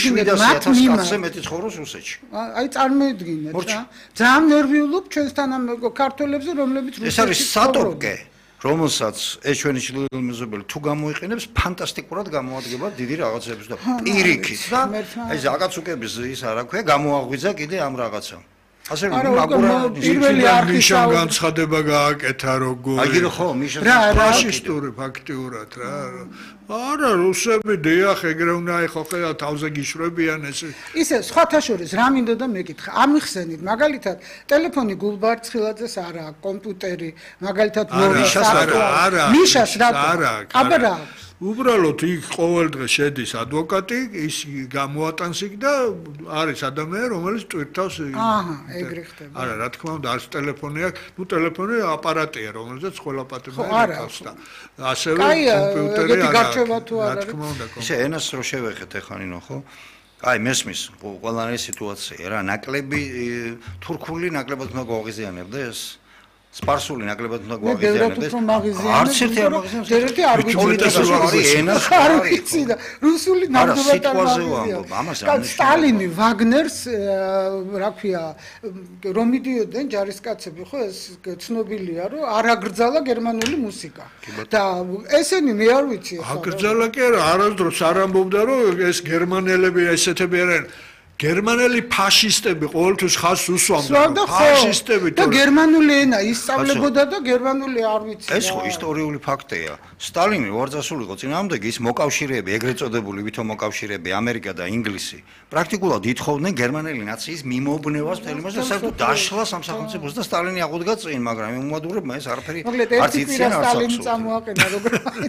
წარმოიდგინეთ მათ მიმართ მეტი ცხოვრობს რუსეთში. აი წარმოიდგინეთ რა. ძალიან ნერვიულობ ჩვენთან ამ ქართველებზე, რომლებიც რუსეთში. ეს არის სატოპკე, რომელსაც ეს ჩვენი შილმიზობელი თუ გამოიყენებს, ფანტასტიკურად გამოადგება დიდი რაღაცებს და პირიქით და აი ზაკაცუკების ის არა ქვია, გამოაღვიძა კიდე ამ რაღაცამ. ასე რომ პირველი არქიშან განცხადება გააკეთა როგორ აი ხო მიშა ფაშისტური ფაქტიურად რა არა რუსები დიახ ეგრე უნდა ეხოხა თავზე გიშვებიან ეს ისე სხვათა შორის რა მინდოდა მეკითხა ამიხსენით მაგალითად ტელეფონი გულბარცხილაძეს არა აქვს კომპიუტერი მაგალითად მიშას რა აბა უბრალოდ იქ ყოველდღე შედის ადვოკატი, ის გამოატანს იქ და არის ადამიანი, რომელიც ტვირთავს. აჰა, ეგრე ხდება. არა, რა თქმა უნდა, არც ტელეფონი აქვს, ნუ ტელეფონი აპარატია, რომელზეც ყველა პატრონი აქვს და ასევე კომპიუტერი არა. გარჩევა თუ არა. რა თქმა უნდა, ისე ენას რო შევეხეთ ეხლა ნინო, ხო? აი მესმის ყველანაირი სიტუაცია რა, ნაკლები თურქული ნაკლებად უნდა გვაღიზიანებდეს? სპარსული ნაკლებად უნდა გვაღიზიანებდეს. არც ერთი არ მაგაზიანებს. ერთი არ არ ვიცი და რუსული ნამდვილად არ მაგაზიანებს. სტალინი ვაგნერს რა ქვია რომ მიდიოდნენ ჯარისკაცები ხო ეს ცნობილია რომ არ აგრძალა გერმანული მუსიკა. და ესენი მე არ ვიცი ახლა. აგრძალა კი არა, არასდროს არ ამბობდა რომ ეს გერმანელები ესეთები არიან. გერმანელი ფაშისტები ყოველთვის ხაზს უსვამდნენ ფაშისტები და გერმანული ენა ისწავლებოდა და გერმანული არ ვიცი ეს ხო ისტორიული ფაქტია სტალინი ვარძასულიყო წინააღმდეგი ის მოკავშირეები ეგრეთ წოდებული ვითომ მოკავშირეები ამერიკა და ინგლისი პრაქტიკულად ითხოვდნენ გერმანელი ნაციის მიმობნევას მთელი მას და საერთოდ დაშლა სამსახურებელს და სტალინი აღუდგა წინ მაგრამ იმ უმადურებმა ეს არაფერი არც იციან არც სტალინი წამოაყენა როგორ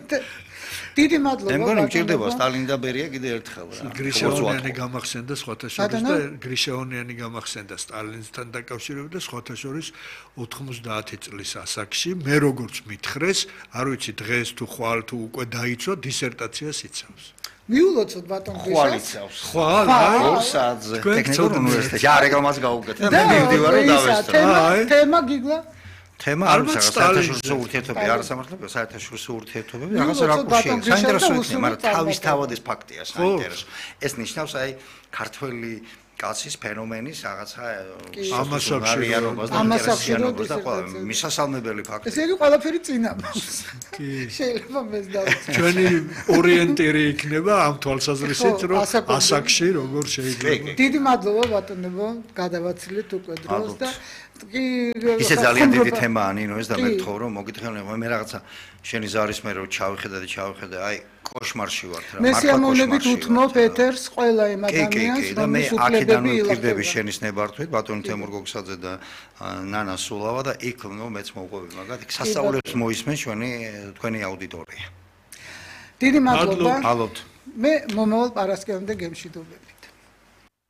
დიდი მადლობა. მე მგონი მჭირდება სტალინი და ბერია კიდე ერთხელ რა. გრიშეონიანი გამახსენდა სხვათა შორის და გრიშეონიანი გამახსენდა სტალინთან დაკავშირებით და სხვათა შორის 90 წლის ასაკში მე როგორც მითხრეს, არ ვიცი დღეს თუ ხვალ თუ უკვე დაიცვა დისერტაციას იცავს. მიულოცოთ ბატონ ხვალიცავს. ხვალ, აი 2 საათზე ტექნიკურ უნივერსიტეტში. არა, რეგლამას გავუკეთე და მე მივდივარ რომ დავესწრო. თემა გიგლა თემა არ ვიცი საერთაშორისო ურთიერთობები არ სამართლებია საერთაშორისო ურთიერთობები რაღაცა რაკურსია საინტერესო იქნება მაგრამ თავისთავად ეს ფაქტია საინტერესო ეს ნიშნავს აი ქართველი კაცის ფენომენის რაღაცა ამასაკშიროებას და ინტერესიანობას და ყველა მისასალმებელი ფაქტია ეს იგი ყველაფერი წინამავს კი შეიძლება მეს დავიცი ჩვენი ორიენტირი იქნება ამ თვალსაზრისით რომ ასაკში როგორ შეიძლება დიდი მადლობა ბატონებო გადავაცილეთ უკვე დროს და ისე ძალიან დიდი თემაა ნინო ეს და მე ვთხოვ რომ მოგითხენ მე რაღაცა შენი ზარის მე რომ ჩავიხედე აი კოშმარში ვარ რა მე სიამოვნებით უთმობ ეთერს ყველა იმ ადამიანს რომელიც უკლებები ილაპდება შენის ნებართვით ბატონი თემურ გოგსაძე და ნანა სულავა და იქ ნუ მეც მოვყვები მაგათ იქ სასწაულებს მოისმენ თქვენი აუდიტორია დიდი მადლობა მადლობთ მე მომავალ პარასკევამდე გემშვიდობები